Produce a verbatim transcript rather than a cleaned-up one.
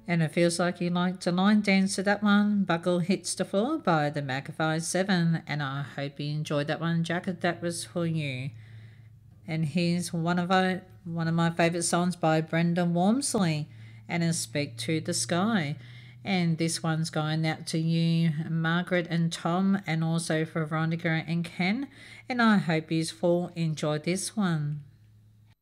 And it feels like you like to line dance to that one. Buckle Hits the Floor by the Magnified Seven. And I hope you enjoyed that one, Jacket. That was for you. And here's one of our, one of my favourite songs by Brendan Walmsley, and it's Speak to the Sky. And this one's going out to you, Margaret and Tom, and also for Veronica and Ken. And I hope you all enjoyed this one.